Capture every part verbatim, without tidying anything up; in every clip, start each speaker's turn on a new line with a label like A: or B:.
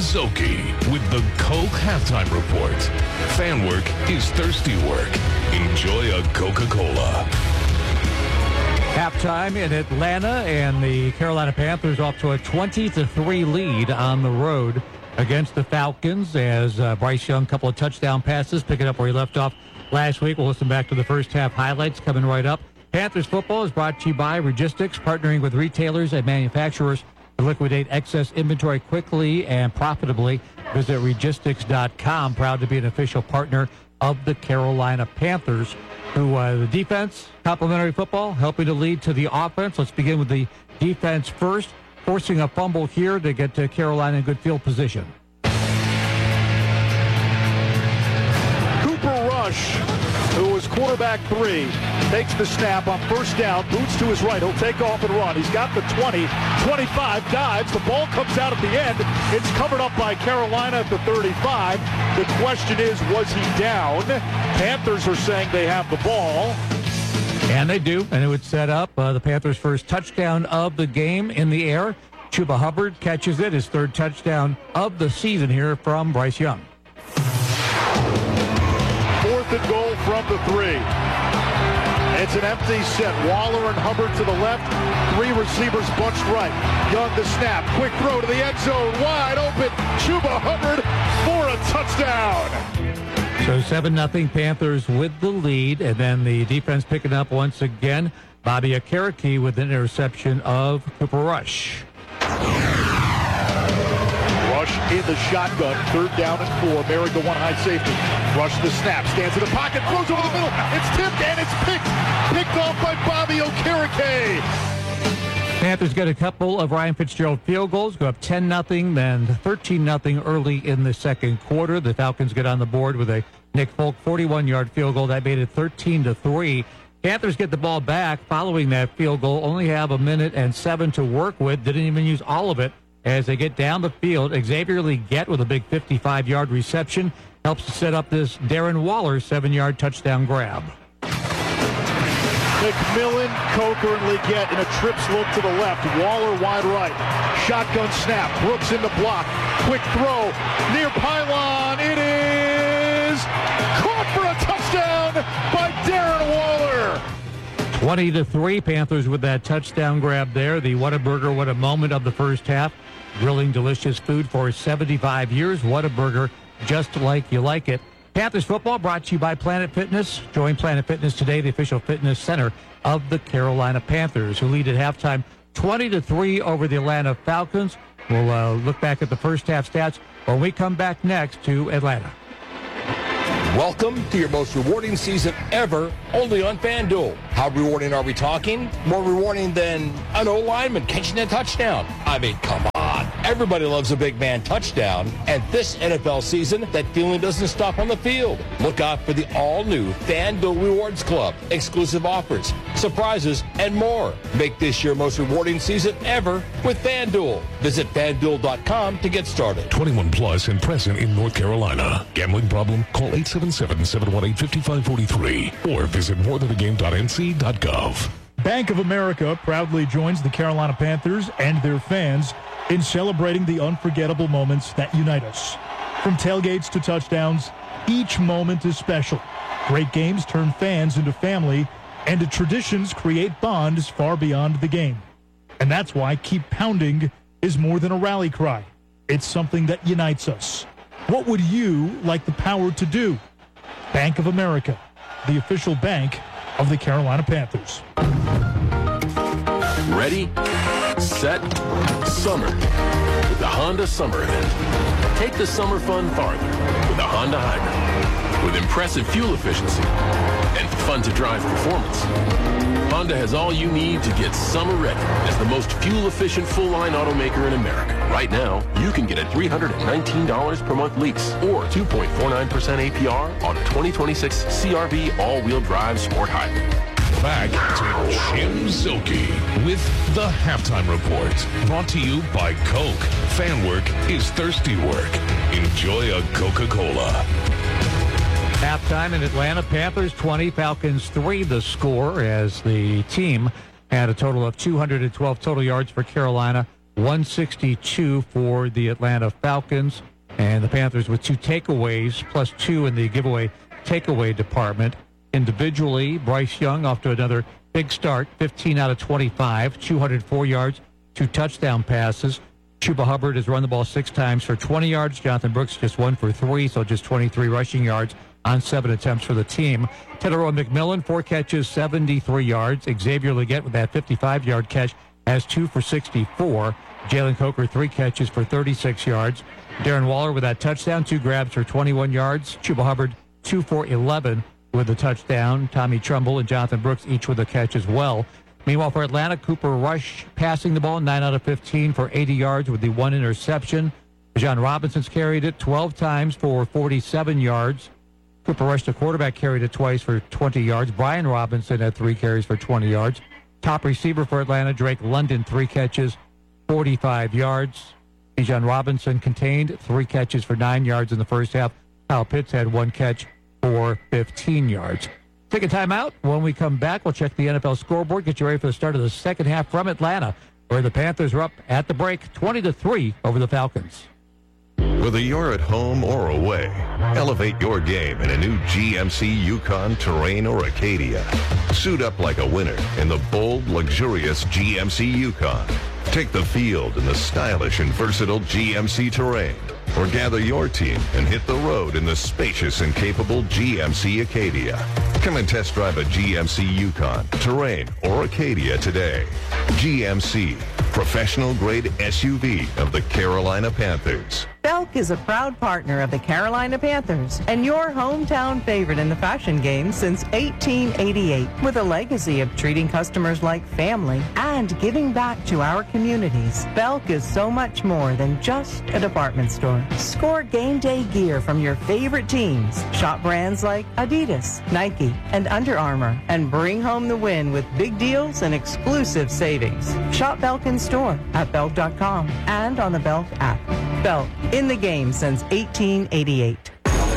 A: Szoke with the Coke Halftime Report. Fan work is thirsty work. Enjoy a Coca-Cola.
B: Halftime in Atlanta, and the Carolina Panthers off to a twenty to three lead on the road against the Falcons as uh, Bryce Young, couple of touchdown passes, picking up where he left off last week. We'll listen back to the first half highlights coming right up. Panthers football is brought to you by Registics, partnering with retailers and manufacturers to liquidate excess inventory quickly and profitably. Visit Registics dot com. Proud to be an official partner of the Carolina Panthers, who uh, the defense, complementary football, helping to lead to the offense. Let's begin with the defense first, forcing a fumble here to get to Carolina in good field position.
C: Cooper Rush, who was quarterback three, takes the snap on first down, boots to his right. He'll take off and run. He's got the twenty, twenty-five, dives. The ball comes out at the end. It's covered up by Carolina at the thirty-five. The question is, was he down? Panthers are saying they have the ball.
B: And they do, and it would set up uh, the Panthers' first touchdown of the game in the air. Chuba Hubbard catches it, his third touchdown of the season here from Bryce Young.
C: Fourth and goal from the three. It's an empty set. Waller and Hubbard to the left. Three receivers bunched right. Young the snap. Quick throw to the end zone. Wide open. Chuba Hubbard for a touchdown.
B: So seven nothing Panthers with the lead. And then the defense picking up once again. Bobby Okereke with an interception of Cooper Rush.
C: Rush in the shotgun, third down and four. Merrick the one high safety. Rush the snap, stands in the pocket, throws over the middle. It's tipped and it's picked. Picked off by Bobby Okereke.
B: Panthers get a couple of Ryan Fitzgerald field goals, go up ten nothing, then thirteen nothing early in the second quarter. The Falcons get on the board with a Nick Folk forty-one-yard field goal. That made it thirteen to three. Panthers get the ball back following that field goal. Only have a minute and seven to work with. Didn't even use all of it. As they get down the field, Xavier Legette with a big fifty-five-yard reception helps to set up this Darren Waller seven-yard touchdown grab.
C: McMillan, Coker, and Legette in a trip slope to the left. Waller wide right. Shotgun snap. Brooks in the block. Quick throw. Near pylon. It is caught for a touchdown by Darren Waller.
B: twenty to three, Panthers with that touchdown grab there. The Whataburger, what a moment of the first half. Grilling delicious food for seventy-five years. Whataburger, just like you like it. Panthers football brought to you by Planet Fitness. Join Planet Fitness today, the official fitness center of the Carolina Panthers, who lead at halftime twenty to three over the Atlanta Falcons. We'll uh, look back at the first half stats when we come back next to Atlanta.
D: Welcome to your most rewarding season ever, only on FanDuel. How rewarding are we talking? More rewarding than an O-lineman catching a touchdown. I mean, come on. Everybody loves a big man touchdown. And this N F L season, that feeling doesn't stop on the field. Look out for the all-new FanDuel Rewards Club. Exclusive offers, surprises, and more. Make this your most rewarding season ever with FanDuel. Visit FanDuel dot com to get started.
A: twenty-one plus and present in North Carolina. Gambling problem? Call eight seven seven, seven one eight, five five four three or visit more than a game dot n c dot gov.
E: Bank of America proudly joins the Carolina Panthers and their fans in celebrating the unforgettable moments that unite us. From tailgates to touchdowns, each moment is special. Great games turn fans into family, and traditions create bonds far beyond the game. And that's why Keep Pounding is more than a rally cry. It's something that unites us. What would you like the power to do? Bank of America, the official bank of the Carolina Panthers.
F: Ready, set, summer with the Honda Summer Event. Take the summer fun farther with a Honda Hybrid. With impressive fuel efficiency and fun-to-drive performance, Honda has all you need to get summer ready as the most fuel-efficient full-line automaker in America. Right now, you can get a three hundred nineteen dollars per month lease or two point four nine percent A P R on a twenty twenty-six C R V all-wheel drive sport hybrid.
A: Back to Jim Szoke with the Halftime Report. Brought to you by Coke. Fan work is thirsty work. Enjoy a Coca-Cola.
B: Halftime in Atlanta, Panthers twenty, Falcons three, the score, as the team had a total of two hundred twelve total yards for Carolina, one sixty-two for the Atlanta Falcons. And the Panthers with two takeaways, plus two in the giveaway takeaway department. Individually, Bryce Young off to another big start, fifteen out of twenty-five, two hundred four yards, two touchdown passes. Chuba Hubbard has run the ball six times for twenty yards. Jonathan Brooks just one for three, so just twenty-three rushing yards on seven attempts for the team. Teteroa McMillan, four catches, seventy-three yards. Xavier Legette with that fifty-five-yard catch has two for sixty-four. Jalen Coker, three catches for thirty-six yards. Darren Waller with that touchdown, two grabs for twenty-one yards. Chuba Hubbard, two for eleven with the touchdown. Tommy Trumbull and Jonathan Brooks each with a catch as well. Meanwhile, for Atlanta, Cooper Rush passing the ball, nine out of fifteen for eighty yards with the one interception. John Robinson's carried it twelve times for forty-seven yards. Cooper Rush, the quarterback, carried it twice for twenty yards. Brian Robinson had three carries for twenty yards. Top receiver for Atlanta, Drake London, three catches, forty-five yards. Bijan Robinson contained three catches for nine yards in the first half. Kyle Pitts had one catch for fifteen yards. Take a timeout. When we come back, we'll check the N F L scoreboard, get you ready for the start of the second half from Atlanta, where the Panthers are up at the break twenty to three over the Falcons.
G: Whether you're at home or away, elevate your game in a new G M C Yukon, Terrain, or Acadia. Suit up like a winner in the bold, luxurious G M C Yukon. Take the field in the stylish and versatile G M C Terrain. Or gather your team and hit the road in the spacious and capable G M C Acadia. Come and test drive a G M C Yukon, Terrain, or Acadia today. G M C, professional-grade S U V of the Carolina Panthers.
H: Belk is a proud partner of the Carolina Panthers and your hometown favorite in the fashion game since eighteen eighty-eight. With a legacy of treating customers like family and giving back to our communities, Belk is so much more than just a department store. Score game day gear from your favorite teams. Shop brands like Adidas, Nike, and Under Armour, and bring home the win with big deals and exclusive savings. Shop Belk in store at belk dot com and on the Belk app. Belk, in the game since eighteen eighty-eight.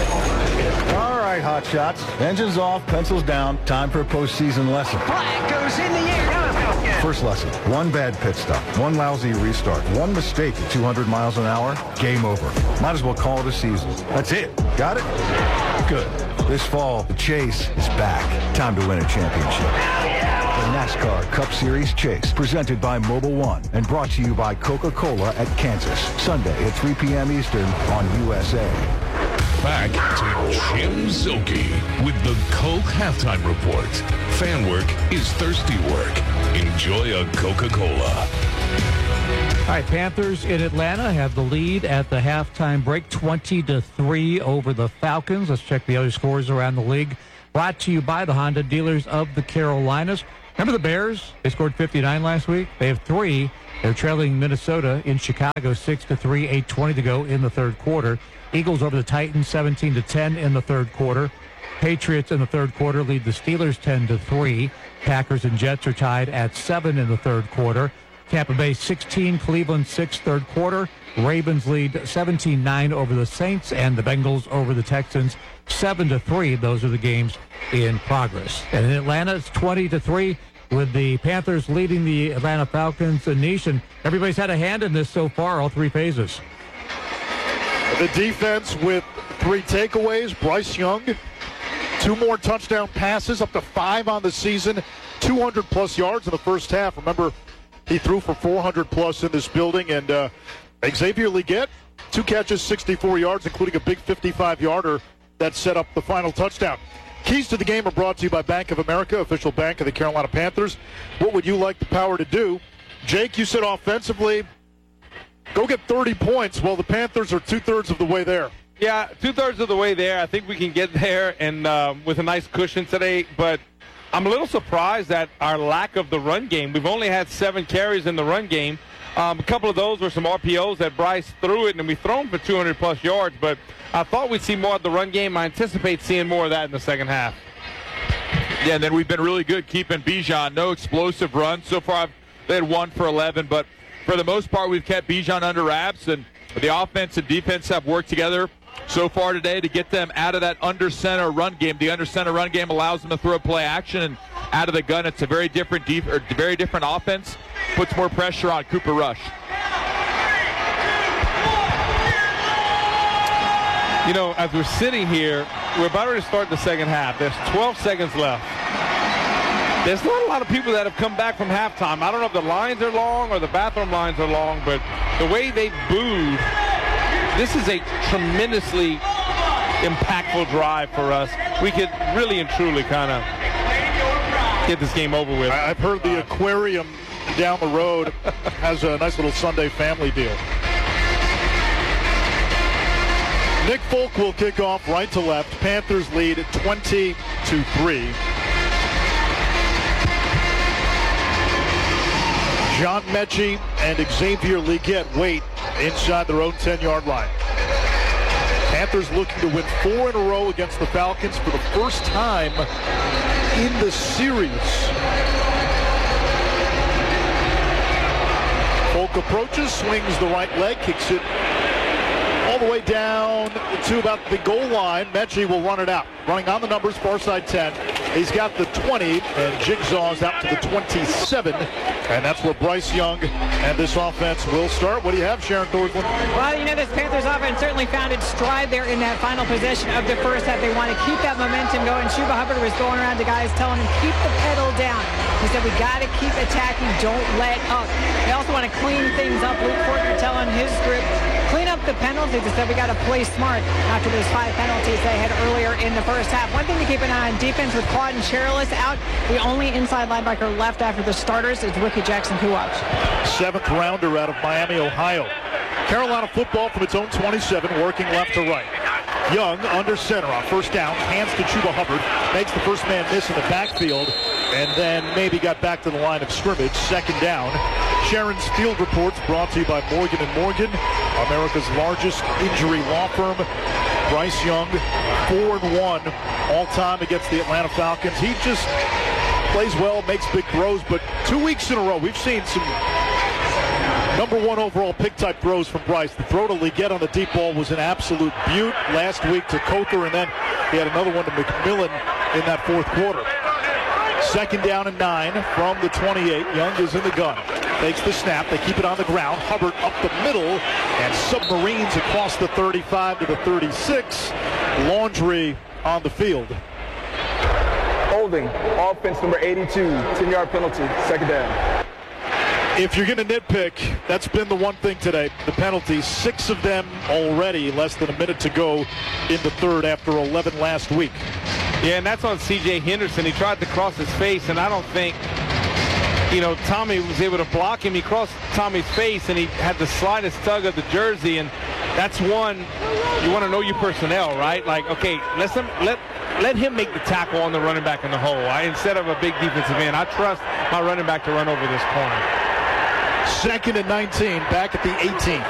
I: All right, hot shots. Engines off, pencils down. Time for a postseason lesson.
J: Flag goes in the air. Now let's go again.
I: First lesson, one bad pit stop, one lousy restart, one mistake at two hundred miles an hour, game over. Might as well call it a season. That's it. Got it? Good. This fall, the chase is back. Time to win a championship. The NASCAR Cup Series Chase, presented by Mobil one and brought to you by Coca-Cola at Kansas, Sunday at three p.m. Eastern on U S A.
A: Back to Jim Szoke with the Coke Halftime Report. Fan work is thirsty work. Enjoy a Coca-Cola.
B: All right, Panthers in Atlanta have the lead at the halftime break, twenty to three over the Falcons. Let's check the other scores around the league. Brought to you by the Honda dealers of the Carolinas. Remember the Bears? They scored fifty-nine last week. They have three. They're trailing Minnesota in Chicago six to three, eight twenty to go in the third quarter. Eagles over the Titans seventeen to ten in the third quarter. Patriots in the third quarter lead the Steelers ten to three. Packers and Jets are tied at seven in the third quarter. Tampa Bay sixteen, Cleveland six, third quarter. Ravens lead seventeen nine over the Saints, and the Bengals over the Texans seven to three. Those are the games in progress. And in Atlanta, it's twenty to three with the Panthers leading the Atlanta Falcons. And Nation, everybody's had a hand in this so far, all three phases.
C: The defense with three takeaways. Bryce Young, two more touchdown passes, up to five on the season, two hundred plus yards in the first half. Remember, he threw for four hundred plus in this building. And uh, Xavier Legette, two catches, sixty-four yards, including a big fifty-five-yarder that set up the final touchdown. Keys to the game are brought to you by Bank of America, official bank of the Carolina Panthers. What would you like the Power to do? Jake, you said offensively, go get thirty points. Well, the Panthers are two-thirds of the way there.
K: Yeah, two-thirds of the way there. I think we can get there and uh, with a nice cushion today. But I'm a little surprised at our lack of the run game. We've only had seven carries in the run game. Um, a couple of those were some R P Os that Bryce threw it, and we've thrown for two hundred plus yards. But I thought we'd see more of the run game. I anticipate seeing more of that in the second half.
L: Yeah, and then we've been really good keeping Bijan. No explosive runs. So far, I've, they had one for eleven. But for the most part, we've kept Bijan under wraps. And the offense and defense have worked together so far today to get them out of that under-center run game. The under-center run game allows them to throw play action, and out of the gun, it's a very different def- or very different offense. Puts more pressure on Cooper Rush.
K: You know, as we're sitting here, we're about to start the second half. There's twelve seconds left. There's not a lot of people that have come back from halftime. I don't know if the lines are long or the bathroom lines are long, but the way they booed, this is a tremendously impactful drive for us. We could really and truly kind of get this game over with.
C: I've heard the aquarium down the road has a nice little Sunday family deal. Nick Folk will kick off right to left. Panthers lead twenty to three. John Mechie and Xavier Legette wait inside their own ten-yard line. Panthers looking to win four in a row against the Falcons for the first time in the series. Folk approaches, swings the right leg, kicks it all the way down to about the goal line. Mechie will run it out. Running on the numbers, far side ten. He's got the twenty, and Jigsaw's out to the twenty-seven. And that's where Bryce Young and this offense will start. What do you have, Sharon Thornton?
M: Well, you know, this Panthers offense certainly found its stride there in that final possession of the first half. They want to keep that momentum going. Chuba Hubbard was going around to guys telling him, keep the pedal down. He said, we got to keep attacking. Don't let up. They also want to clean things up. Luke Fortner telling his group, clean up the penalties. They said, we got to play smart after those five penalties they had earlier in the first half. One thing to keep an eye on defense with Claudin Cherilus out. The only inside linebacker left after the starters is rookie Jackson Kuwatch.
C: Seventh rounder out of Miami, Ohio. Carolina football from its own twenty-seven, working left to right. Young under center on first down, hands to Chuba Hubbard, makes the first man miss in the backfield, and then maybe got back to the line of scrimmage. Second down. Sharon's Field Reports brought to you by Morgan and Morgan, America's largest injury law firm. Bryce Young, four and one all time against the Atlanta Falcons. He just plays well, makes big throws, but two weeks in a row, we've seen some number one overall pick-type throws from Bryce. The throw to Legette on the deep ball was an absolute beaut last week to Cother, and then he had another one to McMillan in that fourth quarter. Second down and nine from the twenty-eight. Young is in the gun. Takes the snap. They keep it on the ground. Hubbard up the middle and submarines across the thirty-five to the thirty-six. Laundry on the field.
N: Holding. Offense number eighty-two. ten-yard penalty. Second down.
C: If you're going to nitpick, that's been the one thing today. The penalties, six of them already, less than a minute to go in the third after eleven last week.
K: Yeah, and that's on C J Henderson. He tried to cross his face, and I don't think, you know, Tommy was able to block him. He crossed Tommy's face, and he had the slightest tug of the jersey, and that's one, you want to know your personnel, right? Like, okay, let him, let, let him make the tackle on the running back in the hole. I, instead of a big defensive end, I trust my running back to run over this corner.
C: Second and nineteen, back at the eighteen.